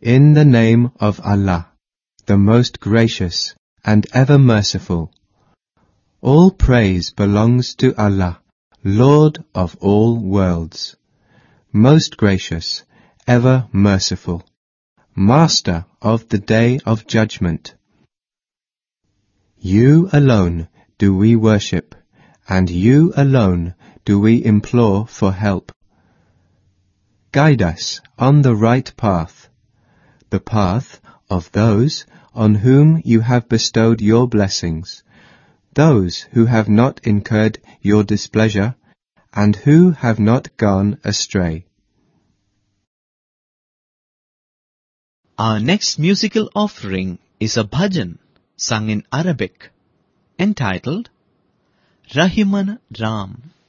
In the name of Allah, the most gracious and ever merciful. All praise belongs to Allah, Lord of all worlds, most gracious, ever merciful, Master of the Day of Judgment. You alone do we worship, and you alone do we implore for help. Guide us on the right path, the path of those on whom you have bestowed your blessings, those who have not incurred your displeasure, and who have not gone astray. Our next musical offering is a bhajan sung in Arabic, entitled Rahiman Ram.